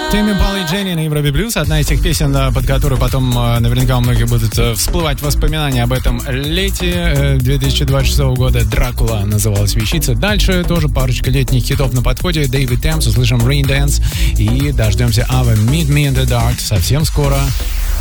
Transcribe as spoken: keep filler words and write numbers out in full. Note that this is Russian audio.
Тэмми Импала и Дженни на Европе Плюс. Одна из тех песен, под которую потом наверняка у многих будут всплывать воспоминания об этом лете две тысячи двадцать шестого года. «Дракула» называлась вещица. Дальше тоже парочка летних хитов на подходе. Дэвид Темс, услышим «Rain Dance» и дождемся Ava «Meet Me in the Dark» совсем скоро.